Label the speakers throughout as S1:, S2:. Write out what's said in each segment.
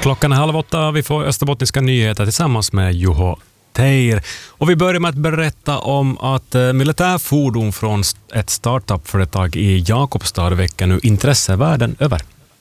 S1: Klockan är 7:30, vi får österbottniska nyheter tillsammans med Juho Teir. Och vi börjar med att berätta om att militärfordon från ett startup-företag i Jakobstad väcker nu intresse världen över.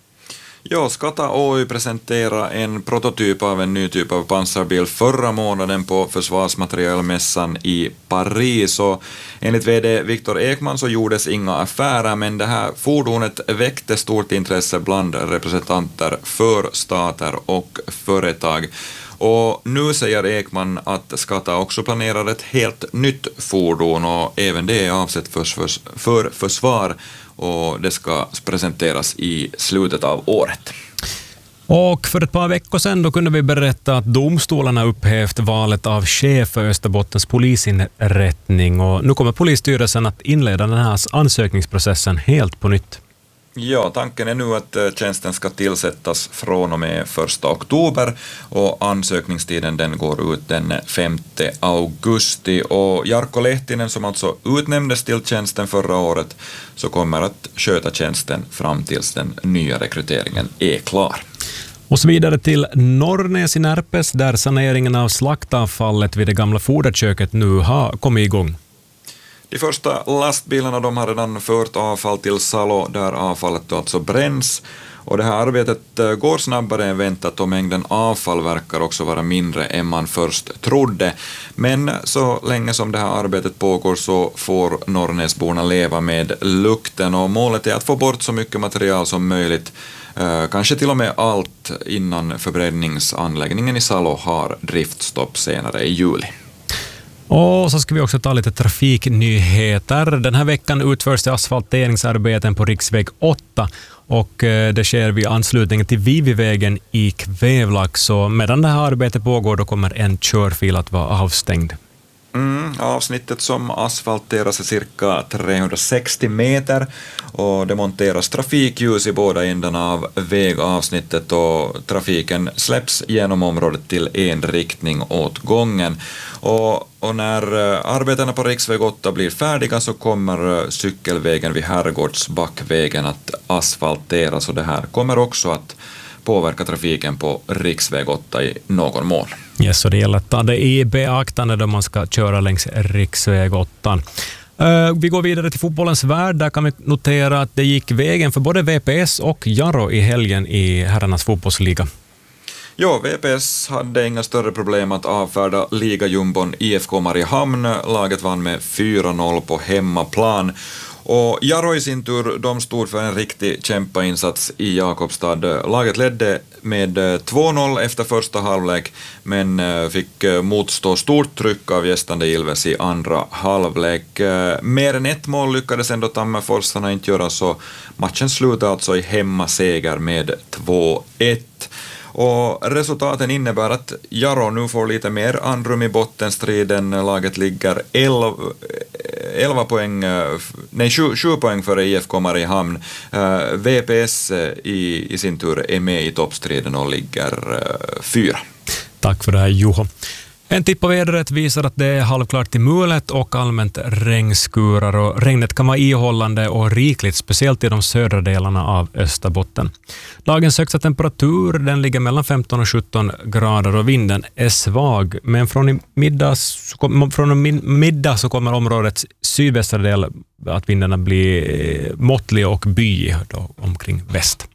S2: Ja, Skata Oy presenterade en prototyp av en ny typ av pansarbil förra månaden på försvarsmaterialmässan i Paris. Och enligt vd Viktor Ekman så gjordes inga affärer, men det här fordonet väckte stort intresse bland representanter för stater och företag. Och nu säger Ekman att Skata också planerar ett helt nytt fordon, och även det är avsett för försvar, och det ska presenteras i slutet av året.
S1: Och för ett par veckor sedan då kunde vi berätta att domstolarna upphävt valet av chef för Österbottens polisinrättning, och nu kommer polisstyrelsen att inleda den här ansökningsprocessen helt på nytt.
S2: Ja, tanken är nu att tjänsten ska tillsättas från och med 1 oktober, och ansökningstiden den går ut den 5 augusti. Och Jarkko Lehtinen, som alltså utnämndes till tjänsten förra året, så kommer att sköta tjänsten fram tills den nya rekryteringen är klar.
S1: Och så vidare till Norrnäs i Närpes, där saneringen av slaktavfallet vid det gamla foderköket nu har kommit igång.
S2: De första lastbilarna de har redan fört avfall till Salo, där avfallet alltså bränns. Och det här arbetet går snabbare än väntat, och mängden avfall verkar också vara mindre än man först trodde. Men så länge som det här arbetet pågår så får Norrnäsborna leva med lukten, och målet är att få bort så mycket material som möjligt, kanske till och med allt, innan förbränningsanläggningen i Salo har driftstopp senare i juli.
S1: Och så ska vi också ta lite trafiknyheter. Den här veckan utförs det asfalteringsarbeten på riksväg 8, och det sker vid anslutningen till Vivivägen i Kvevlax. Så medan det här arbetet pågår då kommer en körfil att vara avstängd.
S2: Avsnittet som asfalteras är cirka 360 meter, och det monteras trafikljus i båda ändarna av vägavsnittet, och trafiken släpps genom området till en riktning åt gången. Och när arbetena på riksväg 8 blir färdiga så kommer cykelvägen vid Herrgårdsbackvägen att asfalteras, och det här kommer också att påverka trafiken på riksväg 8 i någon mån.
S1: Yes, så det gäller att ta det i beaktande då man ska köra längs riksväg 8. Vi går vidare till fotbollens värld. Där kan vi notera att det gick vägen för både VPS och Jaro i helgen i herrarnas fotbollsliga.
S2: Ja, VPS hade inga större problem att avfärda ligajumbon IFK Mariehamn. Laget vann med 4-0 på hemmaplan. Och Jaro i sin tur, de stod för en riktig kämpainsats i Jakobstad. Laget ledde med 2-0 efter första halvlek, men fick motstå stort tryck av gästande Ilves i andra halvlek. Mer än ett mål lyckades ändå Tammerforsarna inte göra, så matchen slutade alltså i hemmaseger med 2-1. Och resultaten innebär att Jaro nu får lite mer andrum i bottenstriden. Laget ligger 7 poäng före IFK Mariehamn. VPS i sin tur är med i toppstriden och ligger 4.
S1: Tack för det här, Juho. En tipp på vädret visar att det är halvklart till mulet och allmänt regnskurar, och regnet kan vara ihållande och rikligt, speciellt i de södra delarna av Österbotten. Dagens högsta temperatur den ligger mellan 15 och 17 grader, och vinden är svag, men från middag så kommer områdets sydvästra del att vindarna blir måttliga och byig omkring väst.